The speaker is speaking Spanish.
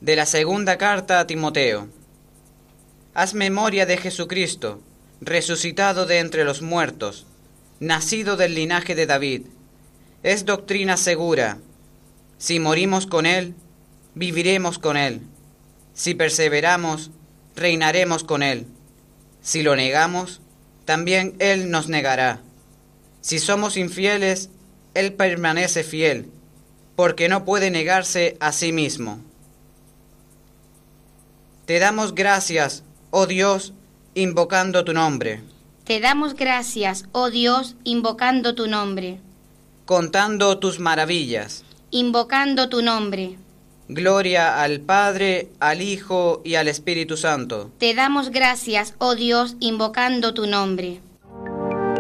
De la segunda carta a Timoteo. Haz memoria de Jesucristo, resucitado de entre los muertos, nacido del linaje de David. Es doctrina segura. Si morimos con Él, viviremos con Él. Si perseveramos, reinaremos con Él. Si lo negamos, también Él nos negará. Si somos infieles, Él permanece fiel, porque no puede negarse a sí mismo. Te damos gracias, oh Dios, invocando tu nombre. Te damos gracias, oh Dios, invocando tu nombre. Contando tus maravillas. Invocando tu nombre. Gloria al Padre, al Hijo y al Espíritu Santo. Te damos gracias, oh Dios, invocando tu nombre.